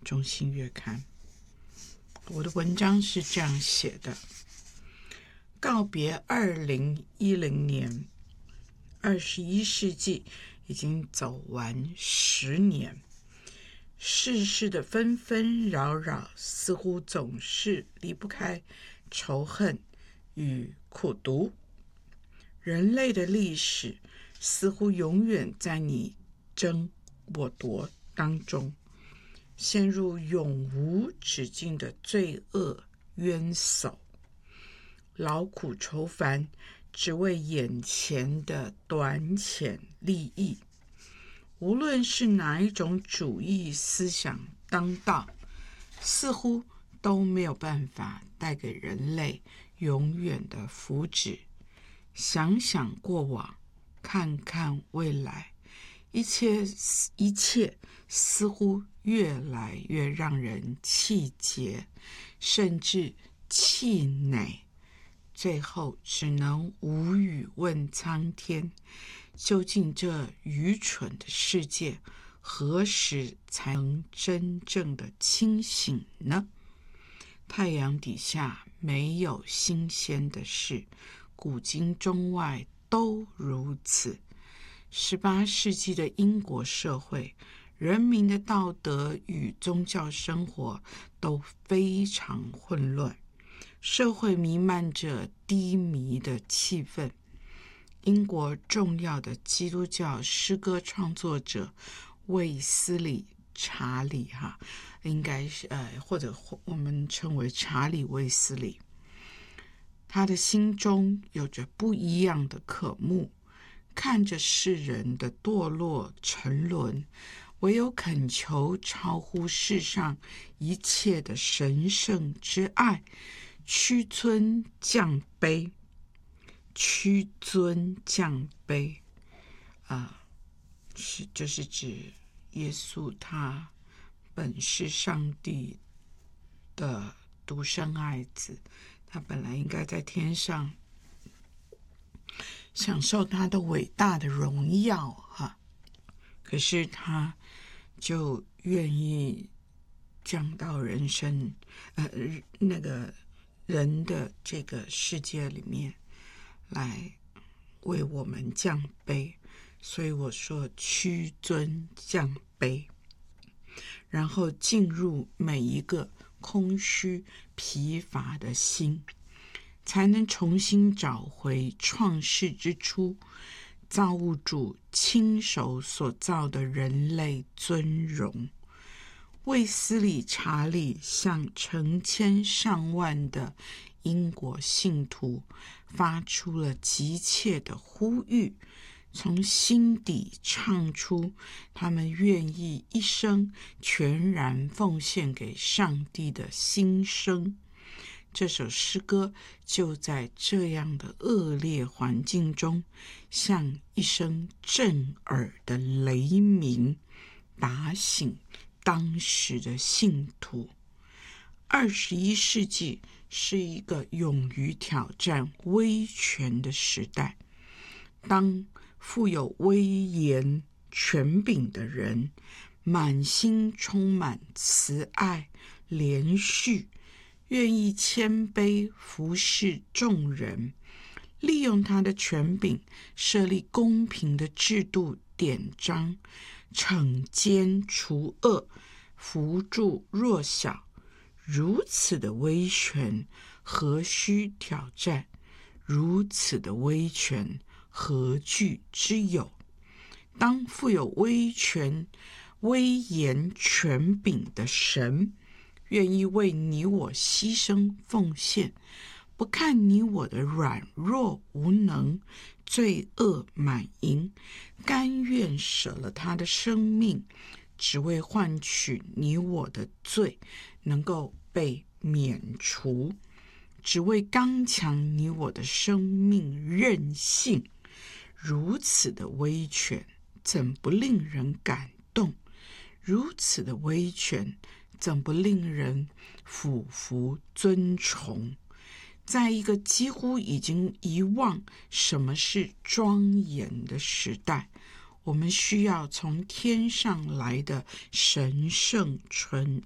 中心月刊。我的文章是这样写的：告别2010年，21世纪已经走完10年，世事的纷纷扰扰似乎总是离不开仇恨与苦毒。人类的历史似乎永远在你争我夺当中，陷入永无止境的罪恶冤首，劳苦愁烦，只为眼前的短浅利益。无论是哪一种主义思想当道，似乎都没有办法带给人类永远的福祉。想想过往，看看未来，一切似乎越来越让人气结，甚至气馁，最后只能无语问苍天，究竟这愚蠢的世界何时才能真正的清醒呢？太阳底下没有新鲜的事，古今中外都如此。18世纪的英国社会，人民的道德与宗教生活都非常混乱，社会弥漫着低迷的气氛。英国重要的基督教诗歌创作者卫斯理查理应该是或者我们称为查理卫斯理，他的心中有着不一样的渴慕，看着世人的堕落沉沦，唯有恳求超乎世上一切的神圣之爱，屈尊降卑，就是指耶稣他本是上帝的独生爱子，他本来应该在天上享受他的伟大的荣耀可是他就愿意降到人的这个世界里面来为我们降卑，所以我说屈尊降卑，然后进入每一个空虚疲乏的心，才能重新找回创世之初造物主亲手所造的人类尊荣。卫斯理查理向成千上万的英国信徒发出了急切的呼吁，从心底唱出他们愿意一生全然奉献给上帝的心声。这首诗歌就在这样的恶劣环境中，像一声震耳的雷鸣，打醒当时的信徒。21世纪是一个勇于挑战威权的时代，当富有威严权柄的人满心充满慈爱怜恤，愿意谦卑服侍众人，利用他的权柄设立公平的制度典章，惩奸除恶，扶助弱小。如此的威权何须挑战？如此的威权何惧之有？当富有威严权柄的神愿意为你我牺牲奉献，不看你我的软弱无能、罪恶满盈，甘愿舍了他的生命，只为换取你我的罪能够被免除，只为刚强你我的生命韧性。如此的威权怎不令人感动？如此的威权怎不令人俯服尊崇？在一个几乎已经遗忘什么是庄严的时代，我们需要从天上来的神圣纯